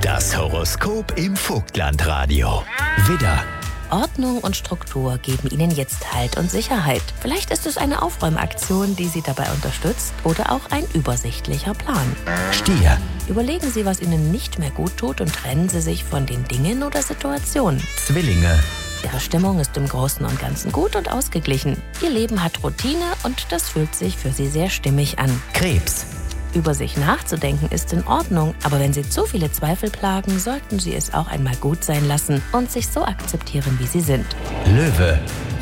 Das Horoskop im Vogtlandradio. Widder: Ordnung und Struktur geben Ihnen jetzt Halt und Sicherheit. Vielleicht ist es eine Aufräumaktion, die Sie dabei unterstützt, oder auch ein übersichtlicher Plan. Stier: Überlegen Sie, was Ihnen nicht mehr gut tut, und trennen Sie sich von den Dingen oder Situationen. Zwillinge: Ihre Stimmung ist im Großen und Ganzen gut und ausgeglichen. Ihr Leben hat Routine und das fühlt sich für Sie sehr stimmig an. Krebs: Über sich nachzudenken ist in Ordnung, aber wenn Sie zu viele Zweifel plagen, sollten Sie es auch einmal gut sein lassen und sich so akzeptieren, wie Sie sind. Löwe: